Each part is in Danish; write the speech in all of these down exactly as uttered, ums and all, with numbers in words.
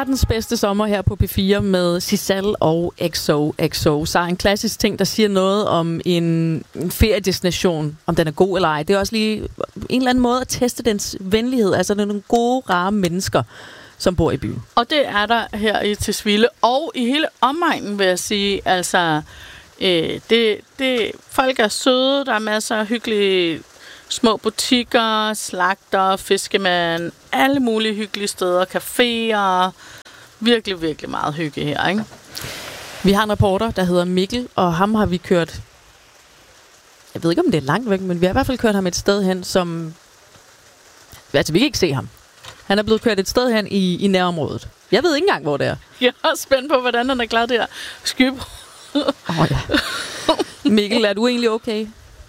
verdens bedste sommer her på P fire med Sissal og X O X O. Så er en klassisk ting, der siger noget om en, en feriedestination, om den er god eller ej. Det er også lige en eller anden måde at teste dens venlighed. Altså, det er nogle gode, rare mennesker, som bor i byen. Og det er der her i Tisvilde. Og i hele omegnen, vil jeg sige. Altså, øh, det, det, folk er søde. Der er masser af hyggelige små butikker, slagter, fiskemand, alle mulige hyggelige steder, caféer. Virkelig, virkelig meget hygge her, ikke? Vi har en reporter, der hedder Mikkel, og ham har vi kørt... Jeg ved ikke, om det er langt væk, men vi har i hvert fald kørt ham et sted hen, som... Altså, vi kan ikke se ham. Han er blevet kørt et sted hen i, i nærområdet. Jeg ved ikke engang, hvor det er. Jeg er spændt på, hvordan han er klar der. Skyb. Åh oh, ja. Mikkel, er du egentlig okay?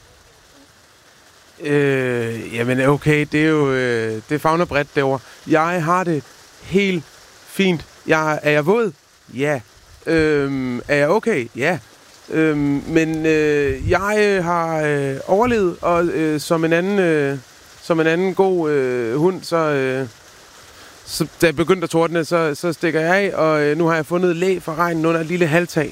Øh, jamen okay, det er jo øh, det favner bredt derovre. Jeg har det helt fint. Jeg, er jeg våd? Ja. Øhm, er jeg okay? Ja. Øhm, men øh, jeg har øh, overlevet, og øh, som en anden øh, som en anden god øh, hund, så, øh, så da jeg begyndte at tordne, så, så stikker jeg af, og øh, nu har jeg fundet læ for regnen under et lille halvtag.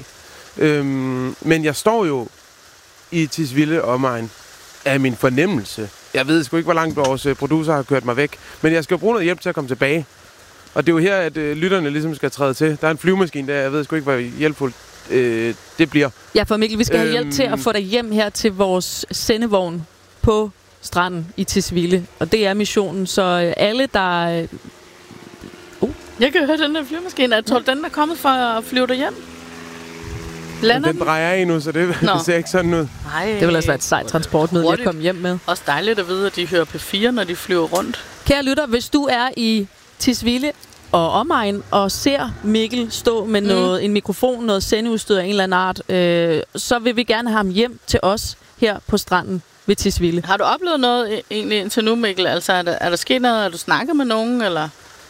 Øhm, men jeg står jo i Tisvilde omegn af min fornemmelse. Jeg ved sgu ikke, hvor langt vores producer har kørt mig væk, men jeg skal bruge noget hjælp til at komme tilbage. Og det er jo her, at øh, lytterne ligesom skal træde til. Der er en flyvemaskine der, jeg ved sgu ikke, hvor hjælpfuldt øh, det bliver. Ja, for Mikkel, vi skal have hjælp øhm, til at få dig hjem her til vores sendevogn på stranden i Tisvilde. Og det er missionen, så øh, alle, der... Øh, uh. Jeg kan høre den der flyvemaskine. Jeg tror, den er kommet for at flyve dig hjem. Lander den drejer af nu, så det, det ser ikke sådan ud. Nej. Det vil altså være et sejt transportmiddel at komme hjem med. Også dejligt at vide, at de hører P fire, når de flyver rundt. Kære lytter, hvis du er i Tisvilde og omegn og ser Mikkel stå med mm. noget, en mikrofon, noget sendeudstyr af en eller anden art, øh, så vil vi gerne have ham hjem til os her på stranden ved Tisvilde. Har du oplevet noget egentlig indtil nu, Mikkel? Altså, er der, er der sket noget? Er du snakket med nogen, eller...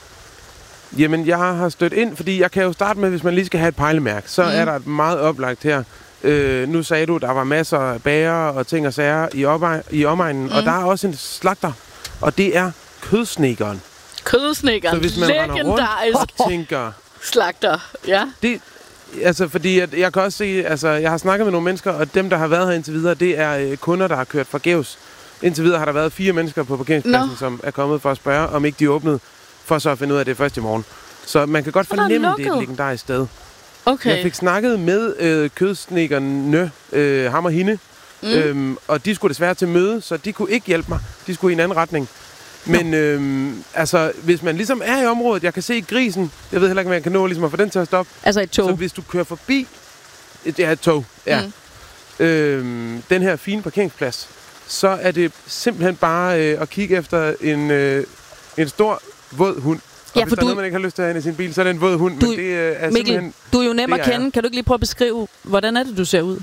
Jamen, jeg har stødt ind, fordi jeg kan jo starte med, hvis man lige skal have et pejlemærke, så mm. er der et meget oplagt her. Øh, nu sagde du, der var masser af bager og ting og sager i, opej- i omegnen, mm. og der er også en slagter, og det er kødsnekeren. Kødsnekeren, så hvis man legendarisk og tænker, slagter, ja. Det, altså, fordi at jeg kan også se, altså, jeg har snakket med nogle mennesker, og dem, der har været her indtil videre, det er øh, kunder, der har kørt forgæves. Indtil videre har der været fire mennesker på parkeringspladsen, no. som er kommet for at spørge, om ikke de åbnede, for så at finde ud af det først i morgen. Så man kan godt fornemme, det er et legendarisk sted. Okay. Jeg fik snakket med øh, kødsnekerne, øh, ham og hende, mm. øhm, og de skulle desværre til møde, så de kunne ikke hjælpe mig. De skulle i en anden retning. Men øhm, altså, hvis man ligesom er i området, jeg kan se grisen, jeg ved heller ikke, om jeg kan nå ligesom at få den til at stoppe. Altså et tog? Så hvis du kører forbi, et, ja, et tog, ja. Mm. Øhm, den her fine parkeringsplads, så er det simpelthen bare øh, at kigge efter en, øh, en stor, våd hund. Og ja, hvis der du, er noget, man ikke har lyst til at have i sin bil, så er det en våd hund. Du, men det er Mikkel, simpelthen... du er jo nem at kende. Kan du ikke lige prøve at beskrive, hvordan er det, du ser ud?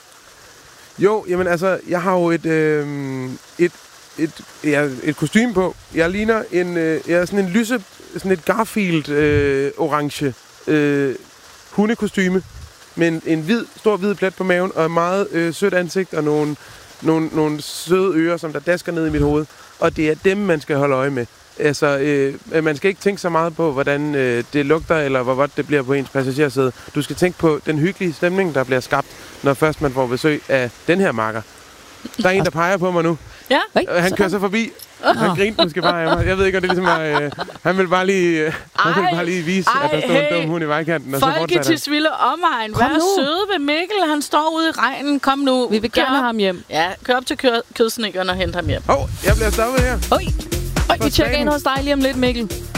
Jo, jamen altså, jeg har jo et, øh, et, et, ja, et kostume på. Jeg ligner en, øh, jeg er sådan en lyse, sådan et Garfield-orange øh, øh, hundekostyme. Med en, en hvid, stor hvid plet på maven, og et meget øh, sødt ansigt, og nogle, nogle, nogle søde ører, som der dasker ned i mit hoved. Og det er dem, man skal holde øje med. Altså, øh, man skal ikke tænke så meget på, hvordan øh, det lugter, eller hvor godt det bliver på ens passagersæde. Du skal tænke på den hyggelige stemning, der bliver skabt, når først man får besøg af den her makker. Der er en, der peger på mig nu. Ja. Han kører så forbi. Han grinte måske bare af mig. Jeg ved ikke, om det ligesom er... Øh, han vil bare lige, øh, han vil bare lige vise, ej, at der står hey. en dum hund i vejkanten. Og folk så fortsætter i Tisvilde omegn. Vær søde ved Mikkel. Han står ude i regnen. Kom nu. Vi vil gerne have ham hjem. Ja, kør op til kødsnækkeren og hente ham hjem. Åh, oh, jeg bliver stoppet her. Oj. Oj, vi tjekker ind hos dig lige om lidt, Mikkel.